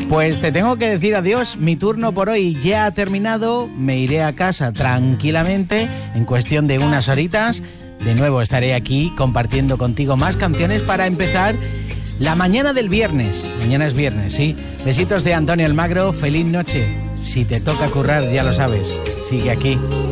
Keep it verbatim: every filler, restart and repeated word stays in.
Pues te tengo que decir adiós, mi turno por hoy ya ha terminado, me iré a casa tranquilamente, en cuestión de unas horitas. De nuevo estaré aquí compartiendo contigo más canciones para empezar la mañana del viernes. Mañana es viernes, ¿sí? Besitos de Antonio Almagro, feliz noche. Si te toca currar, ya lo sabes, sigue aquí.